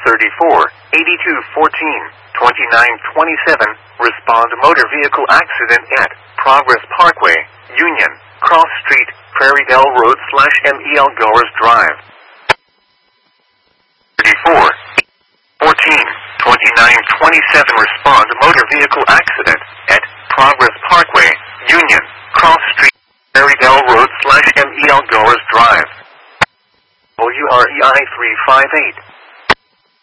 34, 8214, 2927, respond motor vehicle accident at Progress Parkway, Union, Cross Street, Prairie Dell Road /MEL Goers Drive. 34, 14, 2927, respond motor vehicle accident at Progress Parkway, Union, Cross Street, Prairie Dell Road /MEL Goers Drive. WREI 358.